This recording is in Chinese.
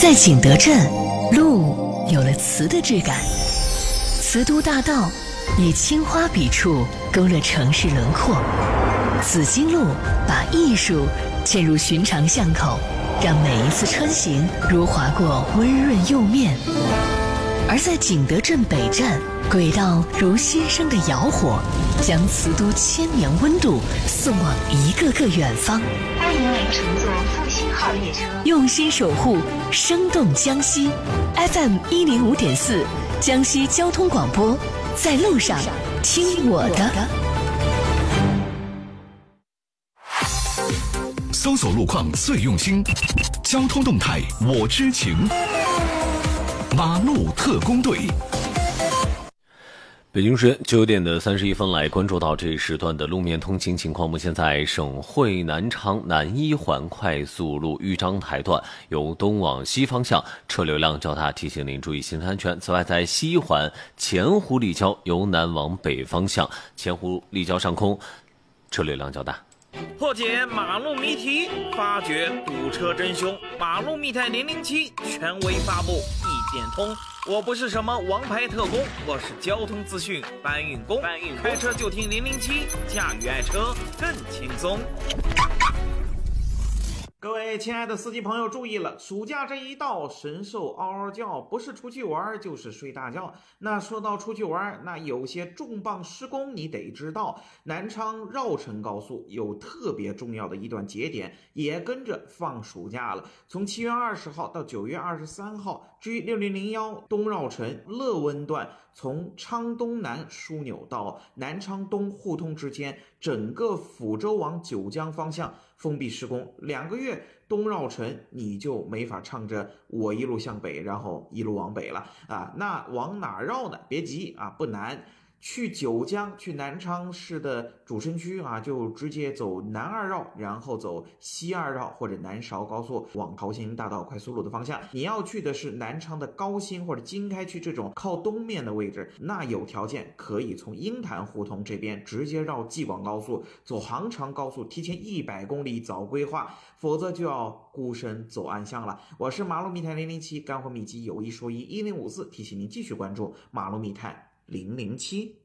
在景德镇，路有了瓷的质感，瓷都大道以青花笔触勾勒城市轮廓，紫金路把艺术嵌入寻常巷口，让每一次穿行如划过温润釉面。而在景德镇北站，轨道如新生的窑火，将瓷都千年温度送往一个个远方。 欢迎您乘坐复兴号列车， 用心守护生动江西。 FM105.4 江西交通广播，在路上听我的。 搜索路况最用心，交通动态我知情。马路特工队。 北京时间9点31分，来关注到这一时段的路面通勤情况。目前在省会南昌南一环快速路豫章台段，由东往西方向车流量较大，提醒您注意行车安全。此外，在西环前湖立交由南往北方向，前湖立交上空车流量较大。 破解马路谜题，发掘堵车真凶。马路密探007权威发布，一点通。我不是什么王牌特工，我是交通资讯搬运工。开车就听007，驾驭爱车更轻松。各位亲爱的司机朋友注意了，暑假这一到，神兽嗷嗷叫，不是出去玩就是睡大觉。那说到出去玩，那有些重磅施工你得知道。南昌绕城高速有特别重要的一段节点，也跟着放暑假了。从7月20号到9月23号，至于6001东绕城乐温段，从昌东南枢纽到南昌东互通之间，整个抚州往九江方向封闭施工2个月，东绕城你就没法唱着我一路向北，然后一路往北了啊。那往哪绕呢？别急啊，不难。去九江，去南昌市的主城区啊，就直接走南2绕，然后走西2绕或者南韶高速往桃兴大道快速路的方向。你要去的是南昌的高新或者经开区这种靠东面的位置，那有条件可以从鹰潭胡同这边直接绕济广高速，走杭长高速，提前100公里早规划，否则就要孤身走暗巷了。我是马路密探007，干货秘籍有一说一，1054，提醒您继续关注马路密探007。